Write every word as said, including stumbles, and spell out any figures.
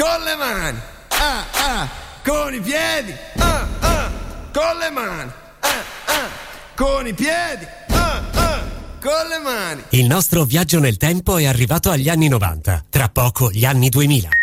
con le mani, ah, ah, con i piedi, ah, ah, con le mani, ah, ah, con i piedi, ah, ah, con le mani. Il nostro viaggio nel tempo è arrivato agli anni novanta, tra poco gli anni duemila.